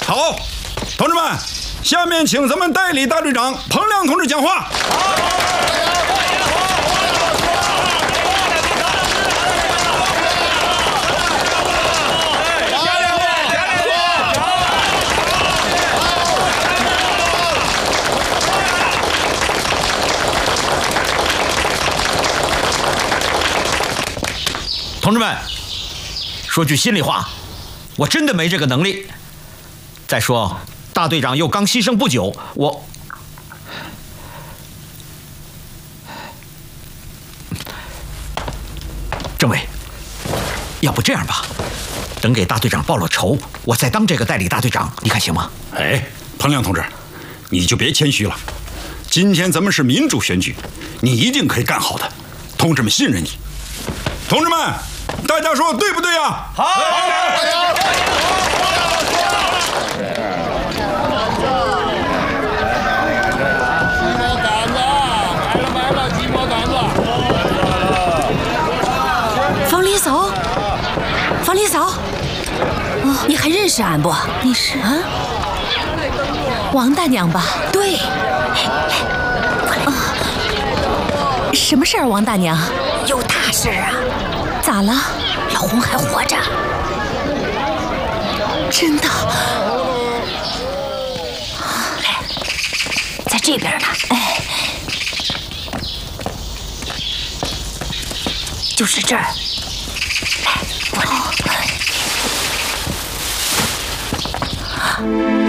好，同志们，下面请咱们代理大队长彭亮同志讲话。 同志们，说句心里话，我真的没这个能力。再说，大队长又刚牺牲不久，政委，要不这样吧，等给大队长报了仇，我再当这个代理大队长，你看行吗？ 哎，彭亮同志，你就别谦虚了。今天咱们是民主选举，你一定可以干好的，同志们信任你。同志们，大家说对不对呀？好。 方丽嫂，哦，你还认识俺不？ 你是啊，王大娘吧？对。什么事儿，王大娘？ 有大事啊！ 咋了？ 老洪还活着。 真的？ 来，在这边呢。哎，就是这儿。来，过来。